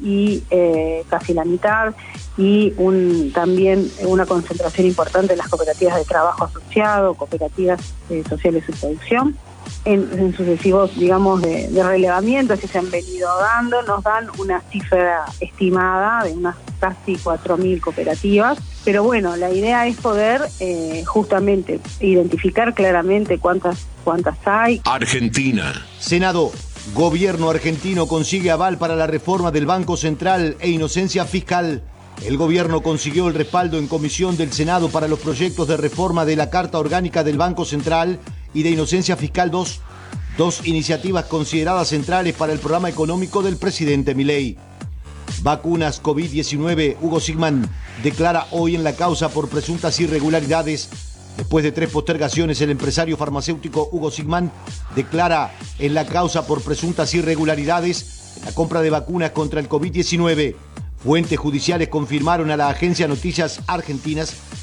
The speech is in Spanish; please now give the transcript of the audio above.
y casi la mitad, y también una concentración importante en las cooperativas de trabajo asociado, cooperativas sociales de producción. En sucesivos, digamos, de relevamientos que se han venido dando, nos dan una cifra estimada de unas casi 4.000 cooperativas. Pero bueno, la idea es poder justamente identificar claramente cuántas hay. Argentina. Senado. Gobierno argentino consigue aval para la reforma del Banco Central e inocencia fiscal. El gobierno consiguió el respaldo en comisión del Senado para los proyectos de reforma de la Carta Orgánica del Banco Central y de Inocencia Fiscal 2, dos iniciativas consideradas centrales para el programa económico del presidente Milei. Vacunas COVID-19. Hugo Sigman declara hoy en la causa por presuntas irregularidades. Después de 3 postergaciones, el empresario farmacéutico Hugo Sigman declara en la causa por presuntas irregularidades en la compra de vacunas contra el COVID-19. Fuentes judiciales confirmaron a la agencia Noticias Argentinas